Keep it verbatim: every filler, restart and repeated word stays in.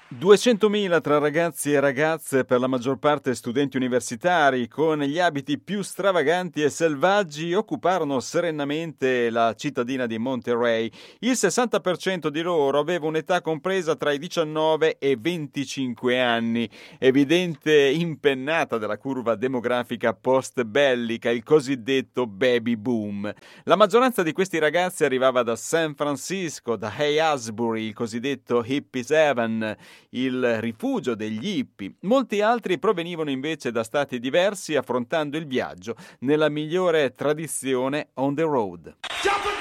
duecentomila tra ragazzi e ragazze, per la maggior parte studenti universitari, con gli abiti più stravaganti e selvaggi, occuparono serenamente la cittadina di Monterey. Il sessanta per cento di loro aveva un'età compresa tra i diciannove e i venticinque anni, evidente impennata della curva demografica post-bellica, il cosiddetto baby boom. La maggioranza di questi ragazzi arrivava da San Francisco, da Hay-Asbury, il cosiddetto Hippies Heaven, il rifugio degli hippie. Molti altri provenivano invece da stati diversi, affrontando il viaggio nella migliore tradizione on the road.